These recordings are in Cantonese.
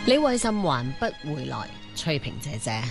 你為甚還不回來？翠萍姐姐。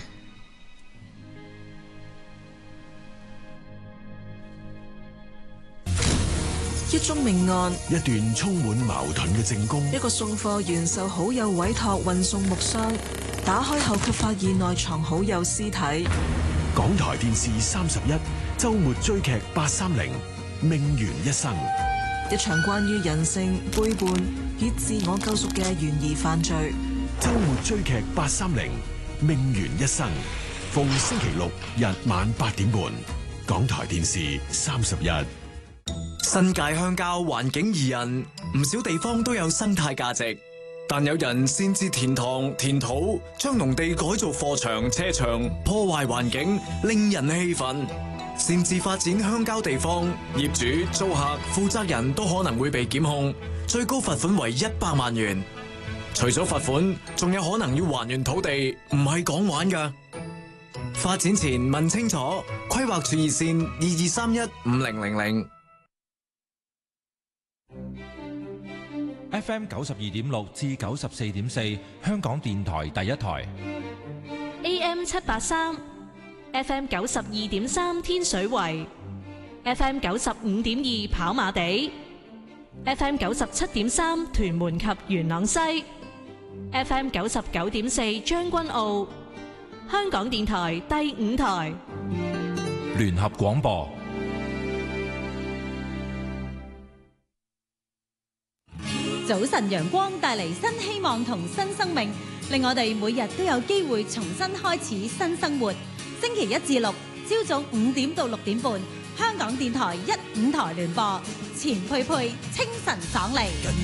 一宗命案， 一段充滿矛盾嘅證供， 一個送貨員受好友委託運送木箱，打開後卻發現內藏好友屍體。 港台電視31周末追劇830命懸一生， 一場關於人性背叛以自我救贖嘅懸疑犯罪。 周末追劇830命懸一生，逢星期六日晚8點半，港台電視31。 新界鄉郊環境宜人，唔少地方都有生態價值，但有人擅自填塘填土，將農地改造貨場車場，破壞環境，令人氣憤。擅自發展鄉郊地方，業主、租客、負責人都可能會被檢控，最高罰款為100萬元。除咗罰款，仲有可能要還原土地，唔係講玩㗎。發展前問清楚，規劃處熱線22315000。 FM 92.6至94.4，香港電台第一台。 AM 783 ，FM 92.3天水圍，FM 95.2跑馬地，FM 97.3屯門及元朗西，FM 99.4將軍澳。香港電台第5台聯合廣播。 早晨陽光帶嚟新希望同新生命，令我哋每日都有機會重新開始新生活。星期1至6朝早5點到6點半，香港電台1、5台聯播，錢佩佩清晨爽利。